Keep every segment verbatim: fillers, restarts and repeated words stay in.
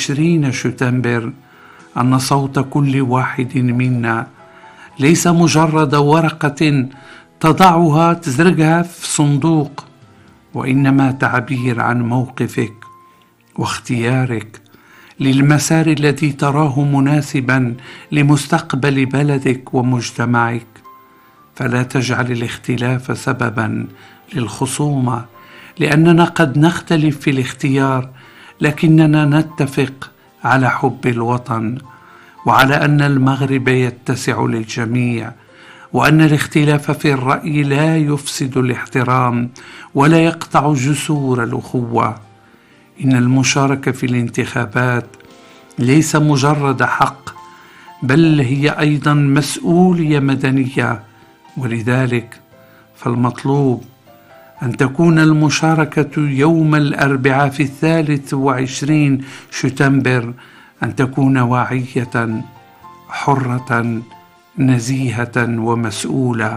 والعشرين شتنبر أن صوت كل واحد منا ليس مجرد ورقة تضعها تزرقها في صندوق، وإنما تعبير عن موقفك واختيارك للمسار الذي تراه مناسبا لمستقبل بلدك ومجتمعك. فلا تجعل الاختلاف سببا للخصومة، لأننا قد نختلف في الاختيار، لكننا نتفق على حب الوطن، وعلى أن المغرب يتسع للجميع، وأن الاختلاف في الرأي لا يفسد الاحترام ولا يقطع جسور الأخوة. إن المشاركة في الانتخابات ليس مجرد حق، بل هي أيضا مسؤولية مدنية، ولذلك فالمطلوب أن تكون المشاركة يوم الأربعاء في الثالث وعشرين شتنبر أن تكون واعية، حرة، نزيهة ومسؤولة،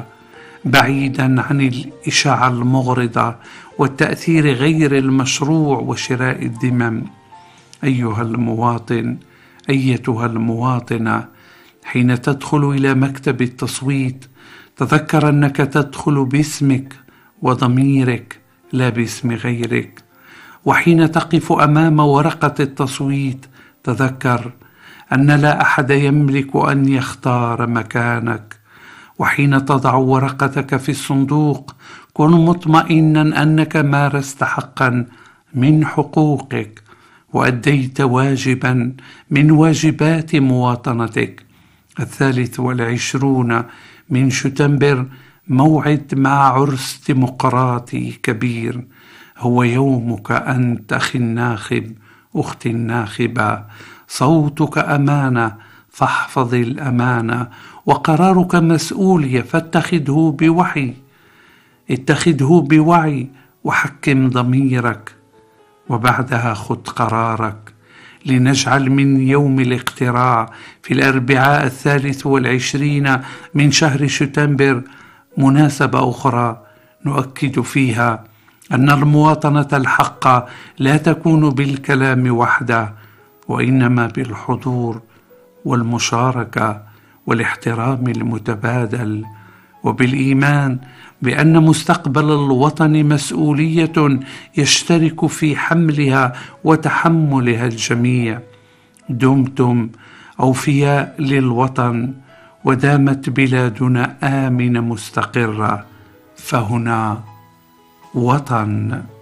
بعيدا عن الإشاعة المغرضة والتأثير غير المشروع وشراء الذمم. أيها المواطن، أيتها المواطنة، حين تدخل إلى مكتب التصويت تذكر أنك تدخل باسمك وضميرك لا باسم غيرك، وحين تقف أمام ورقة التصويت تذكر أن لا أحد يملك أن يختار مكانك، وحين تضع ورقتك في الصندوق كن مطمئنا أنك مارست حقا من حقوقك وأديت واجبا من واجبات مواطنتك. الثالث والعشرون من شتنبر موعد مع عرس ديمقراطي كبير، هو يومك أنت أخي الناخب، أختي الناخبة. صوتك أمانة فاحفظ الأمانة، وقرارك مسؤولية فاتخذه بوعي، اتخذه بوعي وحكم ضميرك، وبعدها خذ قرارك، لنجعل من يوم الاقتراع في الأربعاء الثالث والعشرين من شهر شتنبر مناسبة أخرى نؤكد فيها أن المواطنة الحقة لا تكون بالكلام وحده، وإنما بالحضور والمشاركة والاحترام المتبادل، وبالإيمان بأن مستقبل الوطن مسؤولية يشترك في حملها وتحملها الجميع. دمتم أوفياء للوطن، ودامت بلادنا آمنة مستقرة، فهنا وطن.